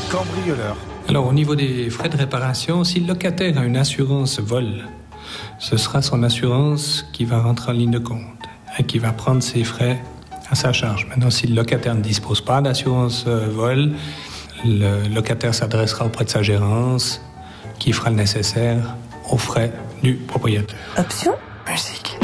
cambrioleur. Alors, au niveau des frais de réparation, si le locataire a une assurance vol, ce sera son assurance qui va rentrer en ligne de compte et qui va prendre ses frais à sa charge. Maintenant, si le locataire ne dispose pas d'assurance vol, le locataire s'adressera auprès de sa gérance qui fera le nécessaire aux frais du propriétaire. Option musique.